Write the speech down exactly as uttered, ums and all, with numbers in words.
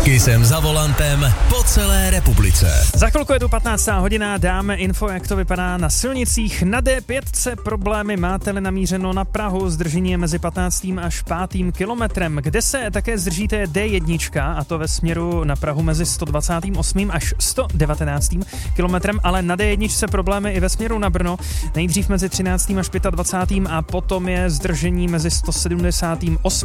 Kisem za volantem po celé republice. Za chvilku je tu patnáctá hodina, dáme info, jak to vypadá na silnicích. Na D pět problémy máte-li namířeno na Prahu, zdržení je mezi patnáctým až pátým kilometrem. Kde se také zdržíte je D jedna, a to ve směru na Prahu mezi sto dvacet osm až sto devatenáct kilometrem, ale na D jedna problémy i ve směru na Brno. Nejdřív mezi třináctým až dvacátým pátým a potom je zdržení mezi sto sedmdesát osm